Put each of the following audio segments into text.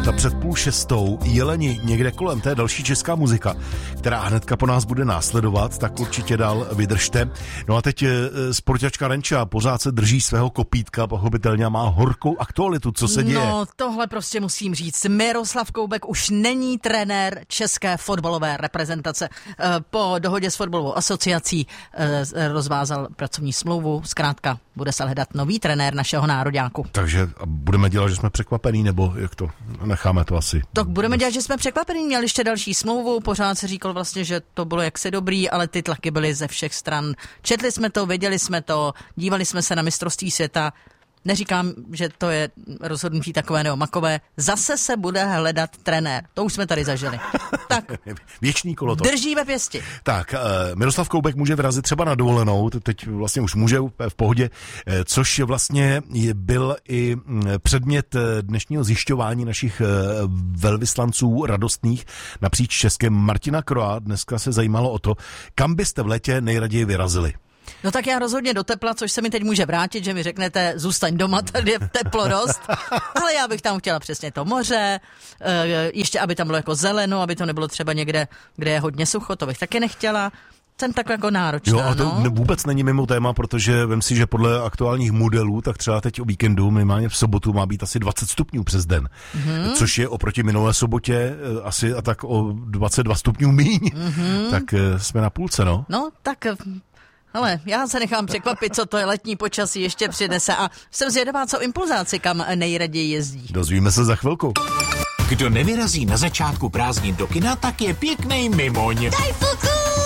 minuta před 5:30, Jeleni někde kolem, to je další česká muzika, která hnedka po nás bude následovat, tak určitě dál vydržte. No a teď sportačka Renča pořád se drží svého kopítka, pochopitelně má horkou aktualitu, co se děje. No tohle prostě musím říct, Miroslav Koubek už není trenér české fotbalové reprezentace. Po dohodě s fotbalovou asociací rozvázal pracovní smlouvu, zkrátka bude se hledat nový trenér našeho nároďáku. Takže budeme dělat, že jsme překvapení, nebo jak to? Necháme to asi. Tak budeme dělat, že jsme překvapení, měli ještě další smlouvu, pořád se říkalo vlastně, že to bylo jaksi dobrý, ale ty tlaky byly ze všech stran. Četli jsme to, věděli jsme to, dívali jsme se na mistrovství světa. Neříkám, že to je rozhodnutí takové nebo makové. Zase se bude hledat trenér. To už jsme tady zažili. Tak. Věčný kolotok. Držíme pěsti. Tak, Miroslav Koubek může vyrazit třeba na dovolenou, teď vlastně už může v pohodě, což vlastně byl i předmět dnešního zjišťování našich velvyslanců radostných napříč Českem. Martina Kroa dneska se zajímalo o to, kam byste v létě nejraději vyrazili. No tak já rozhodně do tepla, což se mi teď může vrátit, že mi řeknete, zůstaň doma, tady je teplo dost, ale já bych tam chtěla přesně to moře, ještě aby tam bylo jako zeleno, aby to nebylo třeba někde, kde je hodně sucho, to bych taky nechtěla. Jsem tak jako náročná. Jo, a to vůbec není mimo téma, protože vem si, že podle aktuálních modelů, tak třeba teď o víkendu, minimálně v sobotu, má být asi 20 stupňů přes den, což je oproti minulé sobotě asi a tak o 22 stupňů míň. Tak jsme na půlce, no. No, tak... Ale já se nechám překvapit, co to je letní počasí ještě přinese a jsem zvědavá, co impulzáci kam nejraději jezdí. Dozvíme se za chvilku. Kdo nevyrazí na začátku prázdnin do kina, tak je pěknej mimoň. Daj fuku!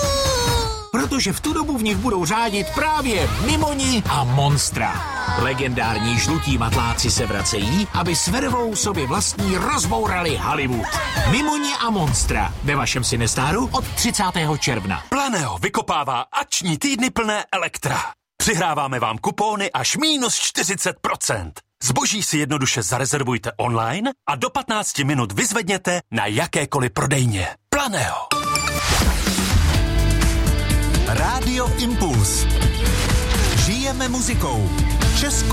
Protože v tu dobu v nich budou řádit právě Mimoni a Monstra. Legendární žlutí matláci se vracejí, aby s vervou sobě vlastní rozbourali Hollywood. Mimoni a Monstra ve vašem Cinestáru od 30. června. Planeo vykopává akční týdny plné Elektra. Přihráváme vám kupóny až -40%. Zboží si jednoduše zarezervujte online a do 15 minut vyzvedněte na jakékoliv prodejně. Planeo. Rádio Impuls. Žijeme muzikou. Českou